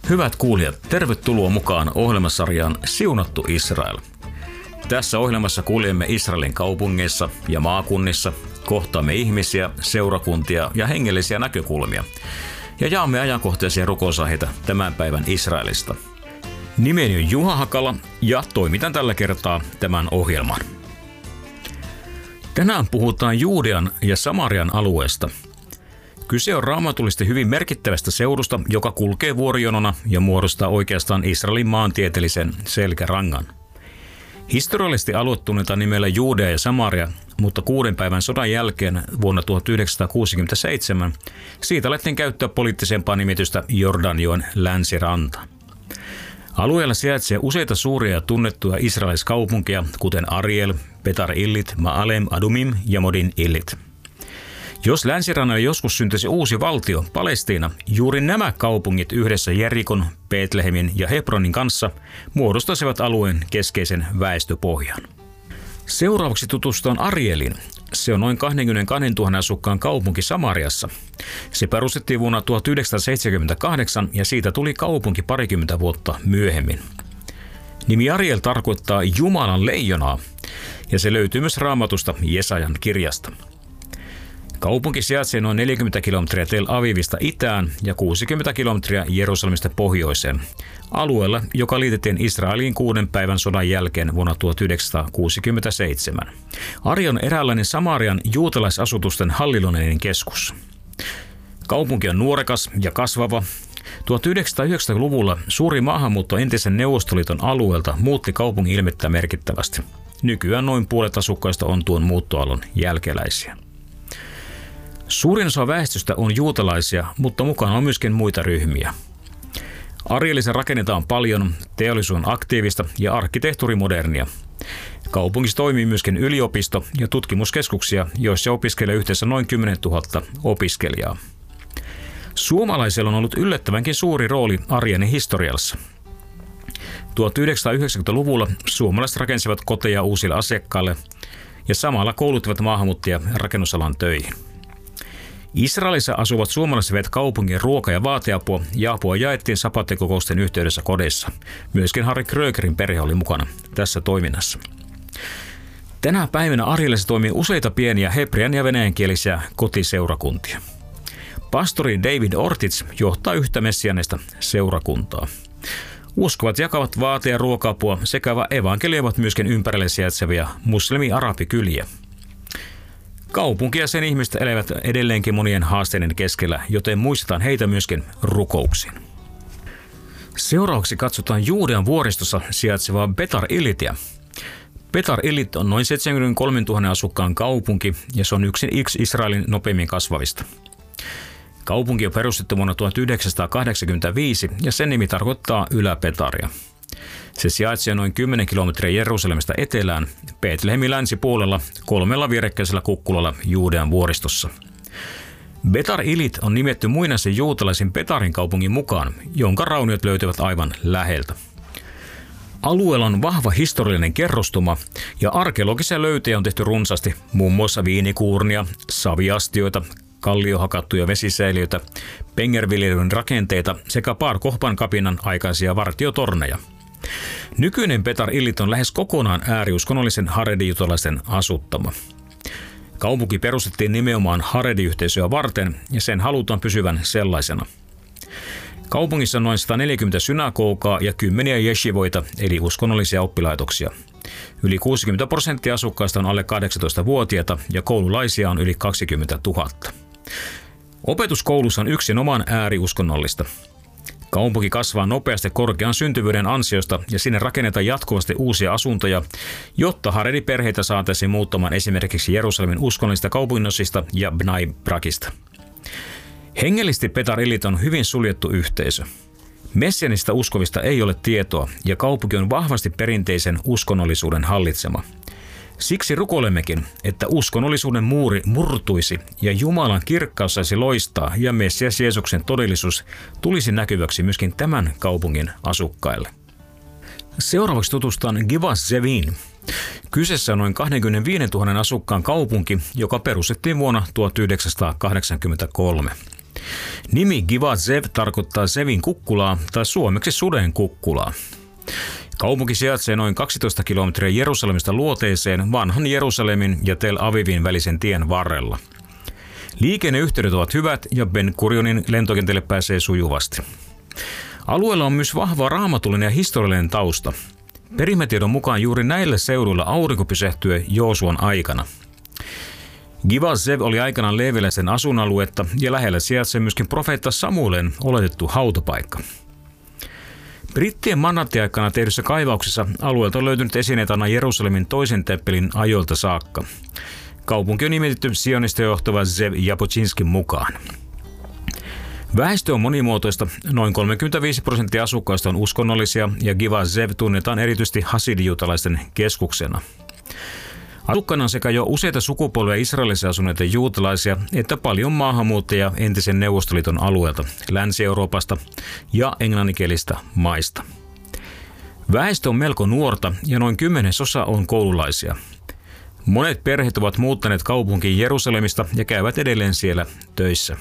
Hyvät kuulijat, tervetuloa mukaan ohjelmasarjaan Siunattu Israel. Tässä ohjelmassa kuljemme Israelin kaupungeissa ja maakunnissa, kohtaamme ihmisiä, seurakuntia ja hengellisiä näkökulmia ja jaamme ajankohtaisia rukousaiheita tämän päivän Israelista. Nimeni on Juha Hakala ja toimitan tällä kertaa tämän ohjelman. Tänään puhutaan Juudean ja Samarian alueesta. Kyse on raamatullisesti hyvin merkittävästä seudusta, joka kulkee vuorijonona ja muodostaa oikeastaan Israelin maantieteellisen selkärangan. Historiallisesti alue tunnetaan nimellä Juudea ja Samaria, mutta 6 päivän sodan jälkeen vuonna 1967 siitä alettiin käyttää poliittisempaa nimitystä Jordanjoen länsiranta. Alueella sijaitsee useita suuria ja tunnettuja israeliskaupunkeja, kuten Ariel, Betar Illit, Ma'alem Adumim ja Modin Illit. Jos länsirannalle joskus syntyisi uusi valtio, Palestiina, juuri nämä kaupungit yhdessä Jerikon, Betlehemin ja Hebronin kanssa muodostaisivat alueen keskeisen väestöpohjan. Seuraavaksi tutustutaan Arieliin. Se on noin 22 000 asukkaan kaupunki Samariassa. Se perustettiin vuonna 1978 ja siitä tuli kaupunki parikymmentä vuotta myöhemmin. Nimi Ariel tarkoittaa Jumalan leijonaa ja se löytyy myös Raamatusta Jesajan kirjasta. Kaupunki sijaitsee noin 40 kilometriä Tel Avivista itään ja 60 kilometriä Jerusalemista pohjoiseen, alueella, joka liitettiin Israeliin 6 päivän sodan jälkeen vuonna 1967. Ari on eräänlainen Samarian juutalaisasutusten hallinnollinen keskus. Kaupunki on nuorekas ja kasvava. 1990-luvulla suuri maahanmuutto entisen Neuvostoliiton alueelta muutti kaupungin ilmettä merkittävästi. Nykyään noin puolet asukkaista on tuon muuttoaallon jälkeläisiä. Suurin osa väestöstä on juutalaisia, mutta mukana on myöskin muita ryhmiä. Arielissa rakennetaan paljon, teollisuus on aktiivista ja arkkitehtuuri modernia. Kaupungissa toimii myöskin yliopisto ja tutkimuskeskuksia, joissa opiskelee yhteensä noin 10 000 opiskelijaa. Suomalaisilla on ollut yllättävänkin suuri rooli Arielin historiassa. 1990-luvulla suomalaiset rakensivat koteja uusille asiakkaille ja samalla kouluttivat maahanmuuttajia rakennusalan töihin. Israelissa asuvat suomalaiset veivät kaupungin ruoka- ja vaateapua ja apua jaettiin sapattikokousten yhteydessä kodeissa. Myöskin Harry Krögerin perhe oli mukana tässä toiminnassa. Tänä päivänä Arielissa toimii useita pieniä hebrean- ja venäjänkielisiä kotiseurakuntia. Pastori David Ortiz johtaa yhtä messiaanista seurakuntaa. Uskovat jakavat vaate- ja ruoka-apua sekä evankelioivat myöskin ympärille sijaitsevia muslimi-arabikyliä. Kaupunki ja sen ihmiset elävät edelleenkin monien haasteiden keskellä, joten muistetaan heitä myöskin rukouksiin. Seuraavaksi katsotaan Juudean vuoristossa sijaitsevaa Betar Illitia. Betar Illit on noin 73 000 asukkaan kaupunki ja se on yksi Israelin nopeimmin kasvavista. Kaupunki on perustettu vuonna 1985 ja sen nimi tarkoittaa Ylä-Betaria. Se sijaitsee noin 10 kilometriä Jerusalemista etelään, Betlehemin länsipuolella 3 vierekkäisellä kukkulalla Juudean vuoristossa. Betar Illit on nimetty muinaisen juutalaisen Betarin kaupungin mukaan, jonka rauniot löytyvät aivan läheltä. Alueella on vahva historiallinen kerrostuma ja arkeologisia löytöjä on tehty runsaasti, muun muassa viinikuurnia, saviastioita, kalliohakattuja vesisäiliöitä, pengerviljelyn rakenteita sekä Bar Kokhban kapinan aikaisia vartiotorneja. Nykyinen Betar Illit on lähes kokonaan ääriuskonnollisen haredi-juutalaisten asuttama. Kaupunki perustettiin nimenomaan haredi-yhteisöä varten ja sen halutaan pysyvän sellaisena. Kaupungissa on noin 140 synagogaa ja 10 jeshivoita eli uskonnollisia oppilaitoksia. Yli 60% asukkaista on alle 18-vuotiaita ja koululaisia on yli 20 000. Opetuskoulussa on yksinomaan ääriuskonnollista. Kaupunki kasvaa nopeasti korkean syntyvyyden ansiosta ja sinne rakennetaan jatkuvasti uusia asuntoja, jotta haredi-perheitä saataisiin muuttamaan esimerkiksi Jerusalemin uskonnollisista kaupunginosista ja Bnai Brakista. Hengellisesti Betar Illit on hyvin suljettu yhteisö. Messianista uskovista ei ole tietoa ja kaupunki on vahvasti perinteisen uskonnollisuuden hallitsema. Siksi rukoilemmekin, että uskonnollisuuden muuri murtuisi ja Jumalan kirkkaus saisi loistaa ja Messias Jeesuksen todellisuus tulisi näkyväksi myöskin tämän kaupungin asukkaille. Seuraavaksi tutustutaan Givat Zeviin. Kyseessä on noin 25 000 asukkaan kaupunki, joka perustettiin vuonna 1983. Nimi Givat Zev tarkoittaa Zevin kukkulaa tai suomeksi suden kukkulaa. Kaupunki sijaitsee noin 12 kilometriä Jerusalemista luoteeseen vanhan Jerusalemin ja Tel Avivin välisen tien varrella. Liikenneyhteydet ovat hyvät ja Ben Gurionin lentokentälle pääsee sujuvasti. Alueella on myös vahva raamatullinen ja historiallinen tausta. Perimätiedon mukaan juuri näillä seuduilla aurinko pysähtyi Joosuan aikana. Givat Zev oli aikanaan leeviläisten asuinaluetta ja lähellä sijaitsee myöskin profeetta Samuelen oletettu hautapaikka. Brittien mandaattiaikana tehdyssä kaivauksessa alueelta on löytynyt esineitä aina Jerusalemin toisen temppelin ajoilta saakka. Kaupunki on nimitetty sionista johtava Zev Jabotinskin mukaan. Väestö on monimuotoista, noin 35% asukkaista on uskonnollisia ja Givat Zev tunnetaan erityisesti hasidijuutalaisten keskuksena. Asukkaana on sekä jo useita sukupolvia Israelissa asuneita juutalaisia että paljon maahanmuuttajia entisen Neuvostoliiton alueelta, Länsi-Euroopasta ja englanninkielistä maista. Väestö on melko nuorta ja noin 10% on koululaisia. Monet perheet ovat muuttaneet kaupunkiin Jerusalemista ja käyvät edelleen siellä töissä.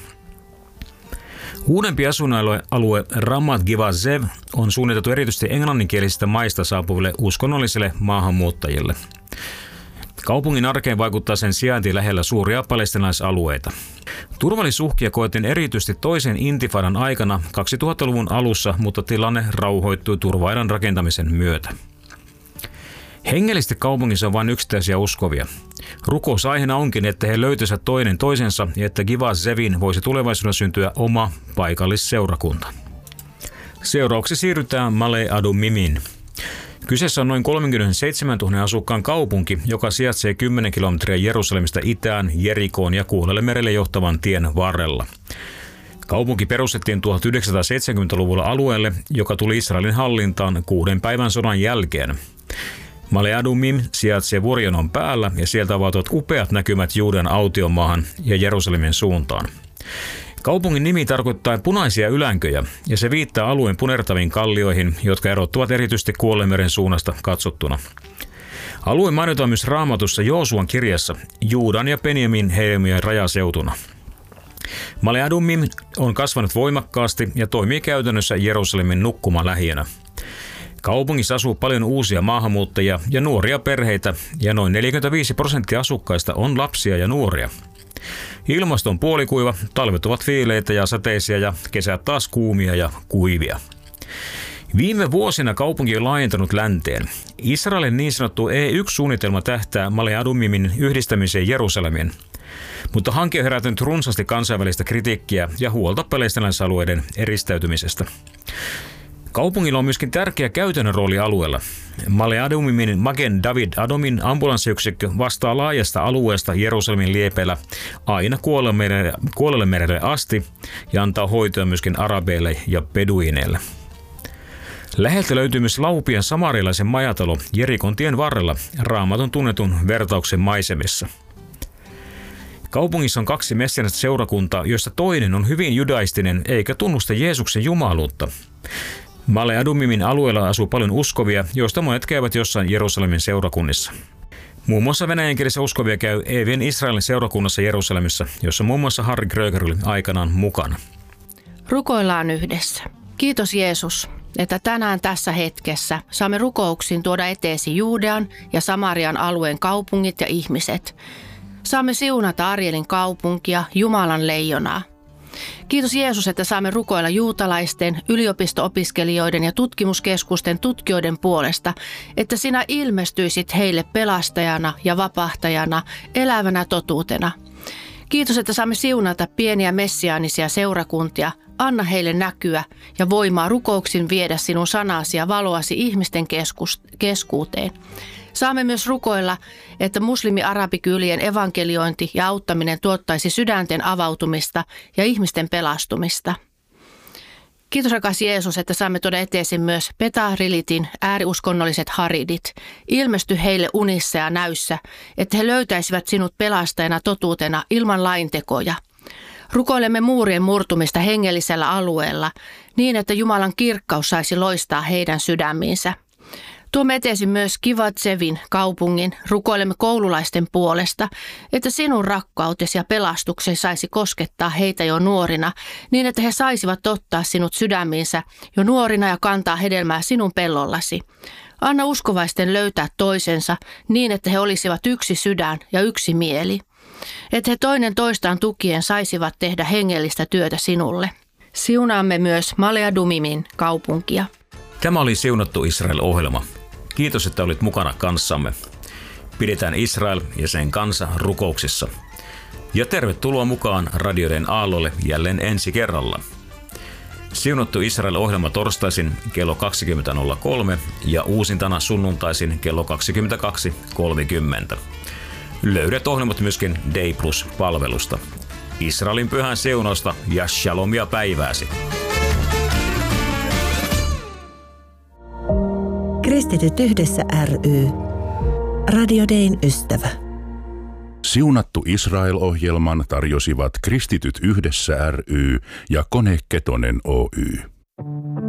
Uudempi asuinalue Ramat Givat Zev on suunniteltu erityisesti englanninkielisistä maista saapuville uskonnollisille maahanmuuttajille. Kaupungin arkeen vaikuttaa sen sijainti lähellä suuria palestiinalaisalueita. Turvallisuuhkia koettiin erityisesti toisen intifadan aikana 2000-luvun alussa, mutta tilanne rauhoittui turva-aidan rakentamisen myötä. Hengellisesti kaupungissa on vain yksittäisiä uskovia. Rukousaiheena onkin, että he löytäisivät toinen toisensa ja että Givat Zevin voisi tulevaisuudessa syntyä oma paikallisseurakunta. Seuraavaksi siirrytään Male Adumimin. Kyseessä on noin 37 000 asukkaan kaupunki, joka sijaitsee 10 kilometriä Jerusalemista itään, Jerikoon ja Kuolelle merelle johtavan tien varrella. Kaupunki perustettiin 1970-luvulla alueelle, joka tuli Israelin hallintaan 6 päivän sodan jälkeen. Male Adumim sijaitsee vuorijonon päällä ja sieltä avautuvat upeat näkymät Juudean autiomaahan ja Jerusalemin suuntaan. Kaupungin nimi tarkoittaa punaisia ylänköjä ja se viittaa alueen punertaviin kallioihin, jotka erottuvat erityisesti Kuolleanmeren suunnasta katsottuna. Alue mainitaan myös Raamatussa Joosuan kirjassa Juudan ja Benjamin heimojen rajaseutuna. Male Adumim on kasvanut voimakkaasti ja toimii käytännössä Jerusalemin nukkumalähiönä. Kaupungissa asuu paljon uusia maahanmuuttajia ja nuoria perheitä ja noin 45% asukkaista on lapsia ja nuoria. Ilmasto on puolikuiva, talvet ovat viileitä ja sateisia ja kesät taas kuumia ja kuivia. Viime vuosina kaupunki on laajentanut länteen. Israelin niin sanottu E1-suunnitelma tähtää Male Adumimin yhdistämiseen Jerusalemiin, mutta hanke on herättänyt runsaasti kansainvälistä kritiikkiä ja huolta palestiinalaisalueiden eristäytymisestä. Kaupungilla on myöskin tärkeä käytännön rooli alueella. Male Adumimin Magen David Adomin ambulanssiyksikkö vastaa laajasta alueesta Jerusalemin liepeillä aina Kuolleelle merelle asti ja antaa hoitoa myöskin arabeille ja beduineille. Läheltä löytyy myös Laupian samarialaisen majatalo Jerikon tien varrella Raamatun tunnetun vertauksen maisemissa. Kaupungissa on 2 messianista seurakuntaa, joista toinen on hyvin judaistinen eikä tunnusta Jeesuksen jumaluutta. Male Adumimin alueella asuu paljon uskovia, joista monet käyvät jossain Jerusalemin seurakunnissa. Muun muassa venäjänkielisiä uskovia käy Evin Israelin seurakunnassa Jerusalemissa, jossa muun muassa Harry Kröger oli aikanaan mukana. Rukoillaan yhdessä. Kiitos Jeesus, että tänään tässä hetkessä saamme rukouksiin tuoda eteesi Juudean ja Samarian alueen kaupungit ja ihmiset. Saamme siunata Arielin kaupunkia, Jumalan leijonaa. Kiitos Jeesus, että saamme rukoilla juutalaisten, yliopisto-opiskelijoiden ja tutkimuskeskusten tutkijoiden puolesta, että sinä ilmestyisit heille pelastajana ja vapahtajana, elävänä totuutena. Kiitos, että saamme siunata pieniä messiaanisia seurakuntia. Anna heille näkyä ja voimaa rukouksin viedä sinun sanasi ja valoasi ihmisten keskuuteen. Saamme myös rukoilla, että muslimi-arabikylien evankeliointi ja auttaminen tuottaisi sydänten avautumista ja ihmisten pelastumista. Kiitos rakas Jeesus, että saamme tuoda eteesi myös Petah-Rilitin ääriuskonnolliset haridit. Ilmesty heille unissa ja näyssä, että he löytäisivät sinut pelastajana totuutena ilman laintekoja. Rukoilemme muurien murtumista hengellisellä alueella niin, että Jumalan kirkkaus saisi loistaa heidän sydämiinsä. Tuomme eteesi myös Kivatsevin kaupungin, rukoilemme koululaisten puolesta, että sinun rakkautesi ja pelastuksesi saisi koskettaa heitä jo nuorina, niin että he saisivat ottaa sinut sydämiinsä jo nuorina ja kantaa hedelmää sinun pellollasi. Anna uskovaisten löytää toisensa niin, että he olisivat yksi sydän ja yksi mieli. Että he toinen toistaan tukien saisivat tehdä hengellistä työtä sinulle. Siunaamme myös Maleadumimin kaupunkia. Tämä oli Siunattu Israel-ohjelma. Kiitos, että olit mukana kanssamme. Pidetään Israel ja sen kansa rukouksissa. Ja tervetuloa mukaan radioiden aallolle jälleen ensi kerralla. Siunattu Israel-ohjelma torstaisin kello 20.03 ja uusintana sunnuntaisin kello 22.30. Löydät ohjelmat myöskin Day Plus-palvelusta. Israelin pyhän siunausta ja shalomia päivääsi. Kristityt yhdessä ry. Radio Dayn ystävä. Siunattu Israel-ohjelman tarjosivat Kristityt yhdessä ry ja Kone Ketonen Oy.